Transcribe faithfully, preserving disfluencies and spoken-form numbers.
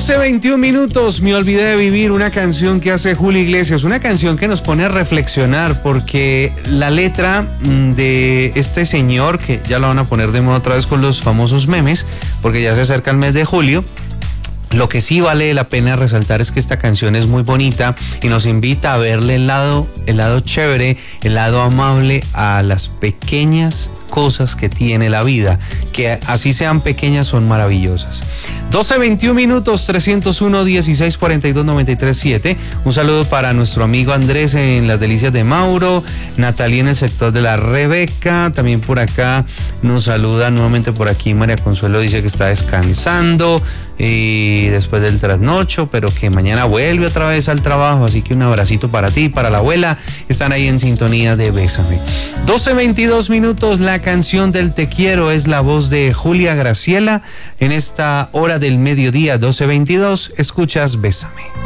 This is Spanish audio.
doce veintiún minutos, me olvidé de vivir, una canción que hace Julio Iglesias, una canción que nos pone a reflexionar porque la letra de este señor, que ya lo van a poner de moda otra vez con los famosos memes, porque ya se acerca el mes de julio. Lo que sí vale la pena resaltar es que esta canción es muy bonita y nos invita a verle el lado, el lado chévere, el lado amable a las pequeñas cosas que tiene la vida, que así sean pequeñas son maravillosas. doce veintiún minutos, trescientos uno, dieciséis, cuarenta y dos, noventa y tres, siete. Un saludo para nuestro amigo Andrés en las delicias de Mauro, Natalia en el sector de la Rebeca, también por acá nos saluda nuevamente por aquí María Consuelo, dice que está descansando y después del trasnocho, pero que mañana vuelve otra vez al trabajo, así que un abracito para ti, para la abuela, están ahí en sintonía de Bésame. doce veintidós minutos, la canción del Te Quiero es la voz de Julia Graciela en esta hora del mediodía, doce veintidós, escuchas Bésame.